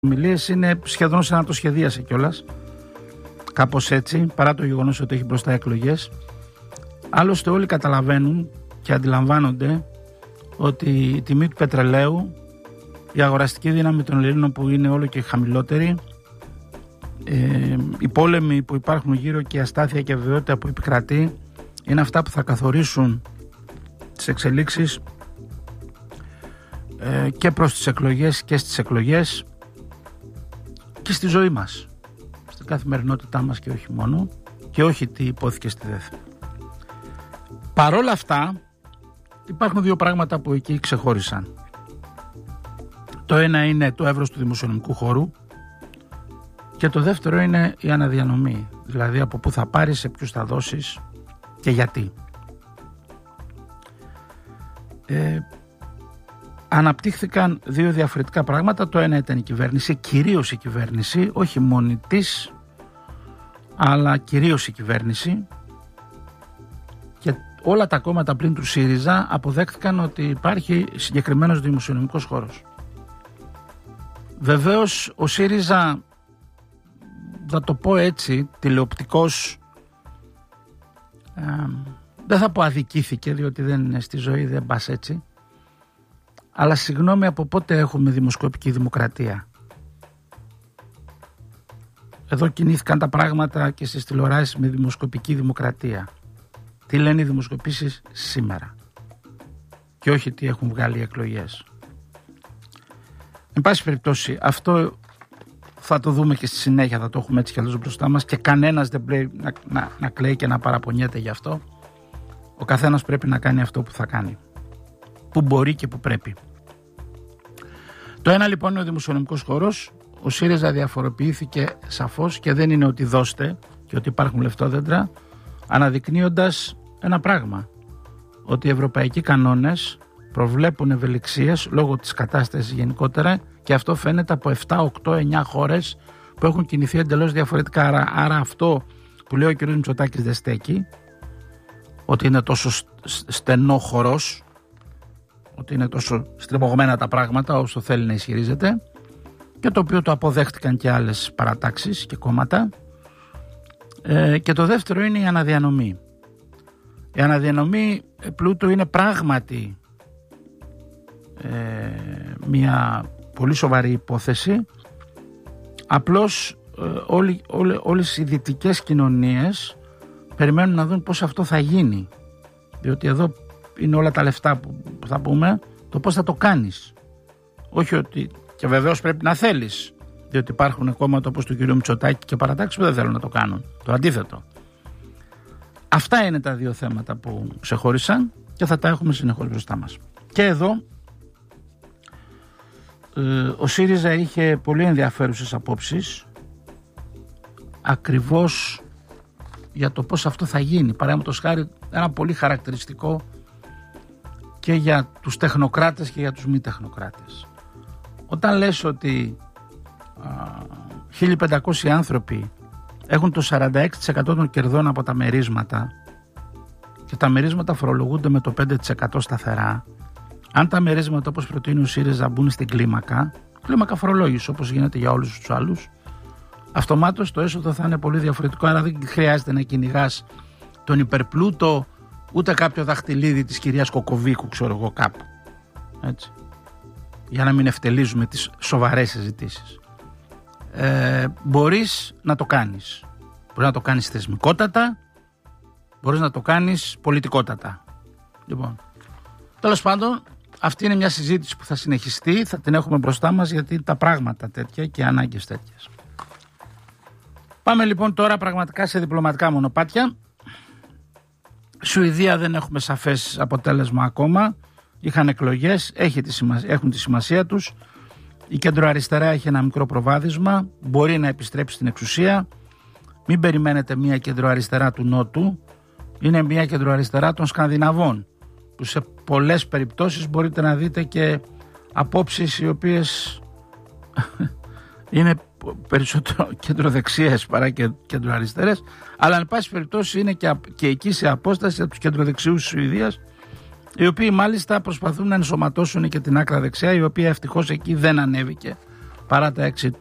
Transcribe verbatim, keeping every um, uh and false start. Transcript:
ομιλίες είναι σχεδόν σαν να το σχεδίασε κιόλας. Κάπως έτσι, παρά το γεγονός ότι έχει μπροστά εκλογές. Άλλωστε όλοι καταλαβαίνουν και αντιλαμβάνονται ότι η τιμή του πετρελαίου, η αγοραστική δύναμη των Ελλήνων που είναι όλο και χαμηλότερη, ε, οι πόλεμοι που υπάρχουν γύρω και η αστάθεια και η αβεβαιότητα που επικρατεί είναι αυτά που θα καθορίσουν τις εξελίξεις ε, και προς τις εκλογές και στις εκλογές και στη ζωή μας, στην καθημερινότητά μας και όχι μόνο, και όχι τι υπόθηκε στη ΔΕΘ. Παρόλα αυτά υπάρχουν δύο πράγματα που εκεί ξεχώρισαν. Το ένα είναι το εύρος του δημοσιονομικού χώρου και το δεύτερο είναι η αναδιανομή, δηλαδή από πού θα πάρεις, σε ποιους θα δώσεις και γιατί. Ε, αναπτύχθηκαν δύο διαφορετικά πράγματα. Το ένα ήταν η κυβέρνηση, κυρίως η κυβέρνηση, όχι μόνη της, αλλά κυρίως η κυβέρνηση, και όλα τα κόμματα πλην του ΣΥΡΙΖΑ αποδέχτηκαν ότι υπάρχει συγκεκριμένος δημοσιονομικός χώρος. Βεβαίως ο ΣΥΡΙΖΑ, θα το πω έτσι, τηλεοπτικός, ε, δεν θα πω αδικήθηκε, διότι δεν είναι στη ζωή, δεν πας έτσι, αλλά συγγνώμη, από πότε έχουμε δημοσκοπική δημοκρατία? Εδώ κινήθηκαν τα πράγματα και στις τηλεοράσεις με δημοσκοπική δημοκρατία. Τι λένε οι δημοσκοπήσεις σήμερα και όχι τι έχουν βγάλει οι εκλογές. Εν πάση περιπτώσει, αυτό θα το δούμε και στη συνέχεια, θα το έχουμε έτσι κι αλλιώς μπροστά μας και κανένας δεν πρέπει να, να, να κλαίει και να παραπονιέται γι' αυτό. Ο καθένας πρέπει να κάνει αυτό που θα κάνει, που μπορεί και που πρέπει. Το ένα λοιπόν είναι ο δημοσιονομικός χώρος. Ο ΣΥΡΙΖΑ διαφοροποιήθηκε σαφώς και δεν είναι ότι δώστε και ότι υπάρχουν λεφτόδεντρα, αναδεικνύοντας ένα πράγμα, ότι οι ευρωπαϊκοί κανόνες προβλέπουν ευελιξίες λόγω της κατάστασης γενικότερα, και αυτό φαίνεται από επτά, οκτώ, εννιά χώρες που έχουν κινηθεί εντελώς διαφορετικά. Άρα, άρα αυτό που λέει ο κ. Μητσοτάκης δεν στέκει, ότι είναι τόσο στενό χορός, ότι είναι τόσο στριμωγμένα τα πράγματα όσο θέλει να ισχυρίζεται, και το οποίο το αποδέχτηκαν και άλλες παρατάξεις και κόμματα. Ε, και το δεύτερο είναι η αναδιανομή. Η αναδιανομή πλούτου είναι πράγματι ε, μια πολύ σοβαρή υπόθεση. Απλώς ε, όλοι, όλοι, όλες οι δυτικές κοινωνίες περιμένουν να δουν πώς αυτό θα γίνει, διότι εδώ είναι όλα τα λεφτά που, που θα πούμε, το πώς θα το κάνεις. Όχι ότι, και βεβαίως πρέπει να θέλεις, διότι υπάρχουν κόμματα όπως του κ. Μητσοτάκη και παρατάξεις που δεν θέλουν να το κάνουν. Το αντίθετο. Αυτά είναι τα δύο θέματα που ξεχώρισαν και θα τα έχουμε συνεχώς μπροστά μας. Και εδώ ε, ο ΣΥΡΙΖΑ είχε πολύ ενδιαφέρουσες απόψεις ακριβώς για το πώς αυτό θα γίνει. Παραδείγματος χάρη, ένα πολύ χαρακτηριστικό και για τους τεχνοκράτες και για τους μη τεχνοκράτες. Όταν λες ότι χίλια πεντακόσιοι άνθρωποι έχουν το σαράντα έξι τοις εκατό των κερδών από τα μερίσματα και τα μερίσματα φορολογούνται με το πέντε τοις εκατό σταθερά, αν τα μερίσματα, όπως προτείνει ο ΣΥΡΙΖΑ, μπουν στην κλίμακα, κλίμακα φορολόγηση όπως γίνεται για όλους τους άλλους, αυτομάτως το έσοδο θα είναι πολύ διαφορετικό. Άρα δεν χρειάζεται να κυνηγάς τον υπερπλούτο, ούτε κάποιο δαχτυλίδι της κυρίας Κοκοβίκου, ξέρω εγώ, κάπου. Έτσι. Για να μην ευτελίζουμε τις σοβαρές συζητήσεις. Ε, μπορείς να το κάνεις. Μπορείς να το κάνεις θεσμικότατα, μπορείς να το κάνεις πολιτικότατα. Λοιπόν, τέλος πάντων, αυτή είναι μια συζήτηση που θα συνεχιστεί, θα την έχουμε μπροστά μας, γιατί τα πράγματα τέτοια και οι ανάγκες τέτοιες. Πάμε λοιπόν τώρα πραγματικά σε διπλωματικά μονοπάτια. Σουηδία δεν έχουμε σαφές αποτέλεσμα ακόμα. Είχαν εκλογές, έχει τη σημασία, έχουν τη σημασία τους. Η κεντροαριστερά έχει ένα μικρό προβάδισμα, μπορεί να επιστρέψει στην εξουσία. Μην περιμένετε μια κεντροαριστερά του Νότου, είναι μια κεντροαριστερά των Σκανδιναβών, που σε πολλές περιπτώσεις μπορείτε να δείτε και απόψεις οι οποίες είναι περισσότερο κεντροδεξιές παρά και κεντροαριστερές, αλλά εν πάση περιπτώσει είναι και, και εκεί σε απόσταση από τους κεντροδεξιούς της Σουηδίας, οι οποίοι μάλιστα προσπαθούν να ενσωματώσουν και την άκρα δεξιά, η οποία ευτυχώς εκεί δεν ανέβηκε παρά τα έξι